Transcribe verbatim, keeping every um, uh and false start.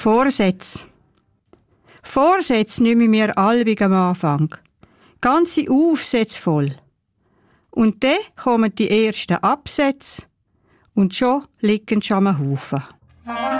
Vorsätze. Vorsätze nehmen wir allbig am Anfang. Ganze Aufsätze voll. Und dann kommen die ersten Absätze und schon liegen schon am Haufen.